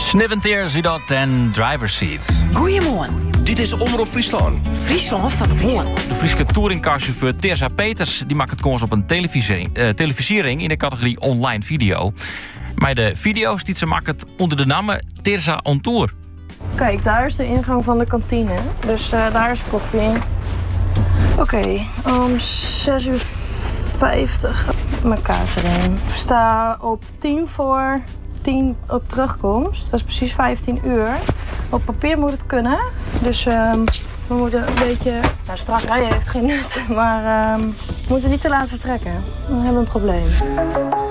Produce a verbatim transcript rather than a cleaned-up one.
Sniventeer, zie dat, en driver seat. Goedemorgen. Dit is Omroep Friesland. Friesland van Hoorn. De Friese touringcarchauffeur Tirza Peters die maakt het kans op een televisiering, uh, televisiering in de categorie online video. Maar de video's die ze maakt het onder de naam Tirza on Tour. Kijk, daar is de ingang van de kantine. Dus uh, daar is koffie. Oké, okay, om zes uur vijftig mijn kaart erin. Ik sta op tien voor tien op terugkomst. Dat is precies vijftien uur. Op papier moet het kunnen. Dus uh, we moeten een beetje... Nou, strak rijden heeft geen nut. Maar uh, we moeten niet te laat vertrekken. Dan hebben we een probleem.